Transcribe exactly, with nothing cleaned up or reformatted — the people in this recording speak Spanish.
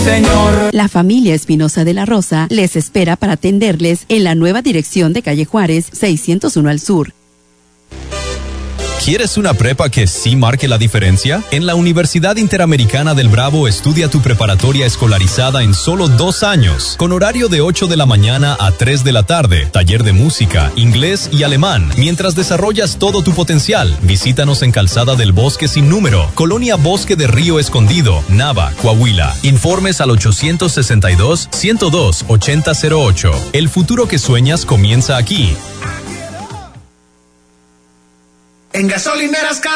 Señor. La familia Espinosa de la Rosa les espera para atenderles en la nueva dirección de calle Juárez, seiscientos uno al sur. ¿Quieres una prepa que sí marque la diferencia? En la Universidad Interamericana del Bravo estudia tu preparatoria escolarizada en solo dos años, con horario de ocho de la mañana a tres de la tarde, taller de música, inglés y alemán, mientras desarrollas todo tu potencial. Visítanos en Calzada del Bosque Sin Número, Colonia Bosque de Río Escondido, Nava, Coahuila. Informes al ochocientos sesenta y dos, ciento dos, ochenta cero ocho. El futuro que sueñas comienza aquí. En Gasolineras